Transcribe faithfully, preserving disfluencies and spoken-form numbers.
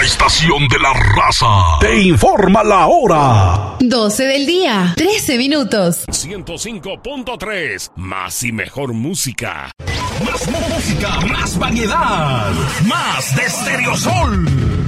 estación de la raza te informa la hora. doce del día, trece minutos. ciento cinco punto tres, más y mejor música. Más música, más variedad, más de Stereo Sol.